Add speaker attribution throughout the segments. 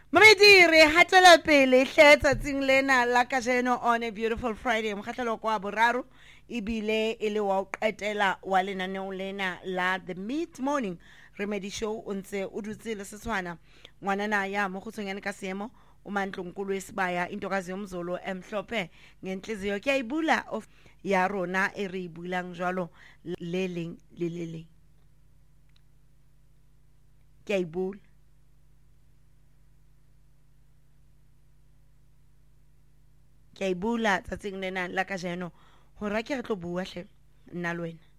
Speaker 1: Mamedi re hatela pele tsatsing lena la kajeno on a beautiful Friday. Mokgahlelo kwa boraro ibile ile wa qetela wa lenaneo lena la the mid morning remedy show o ntse o dutse le setswana ngwanana ya mo go tshwenyane ka seemo o mantlonkulu esibaya intokazi yomzolo emhlophe ngenhliziyo ke ayibula of ya rona e re ibulang jwalo leleng lelele ke ayibula ke ayibula tsatsing lena la kajeno hora ke re tlo bua hle nna le wena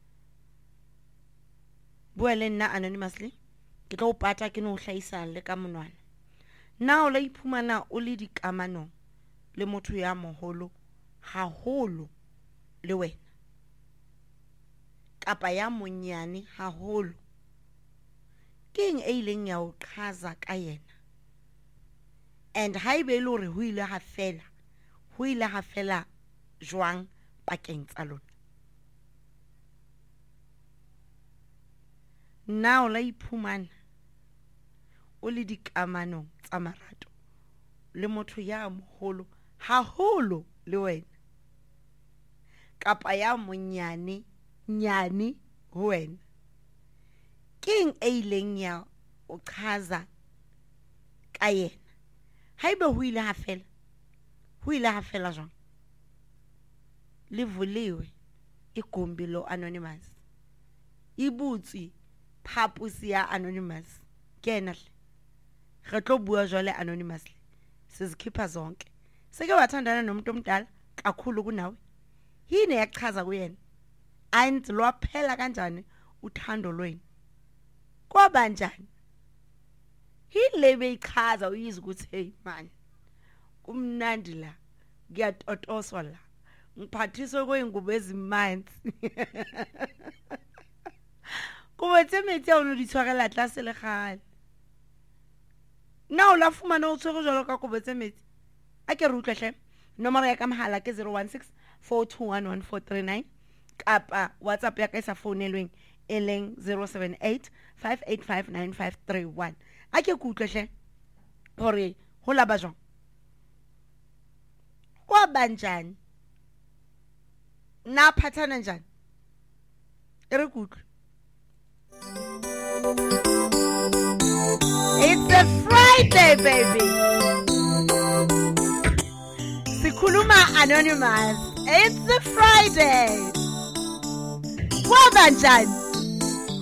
Speaker 1: bua le nna anonymously ke tlo pata ke no hlaisa le ka monwana na o la iphumana o le dikamano le motho ya moholo haholo le wena kapa ya monyane haholo keng e ileng ya o qaza ka yena and haibe le hore ho ile ha fela jwang pakeng tsa lona na o la iphumana o le dikamano tsa marato le motho ya moholo haholo le wena kapa ya monyane nyane ho wena keng e ileng ya o qaza ka yena haibe ho ile ha fela jwang livuliwe igumbi lo anonymous ibutsi phapusi ya anonymous kena hle re tlo bua jwale anonymously sizikhipha zonke seke wathandana nomuntu omdala kakhulu kunawe yini yachaza kuyena ayinzi lwaphela kanjani uthando lweni kwaba njani yile beyichaza uyizi ukuthi hey man kumnandi la ngiyatotoswa la ngiphathiswe kweingubo ezimanzi kuba tsemetsi a o no di tshwarela tlase le gale na o la fumana o tshwere jalo ka kuba tsemetsi a ke re utlwehle nomoro ya ka mohala ke 016 4211439 kapa WhatsApp ya ka isa founelweng eleng 078 5859531 a ke ku utlwehle hore ho la ba jang kwa banjani na phathana njani ere kutlwe It's a Friday, baby. Sikhuluma anonymous. It's a Friday. Wabanjani?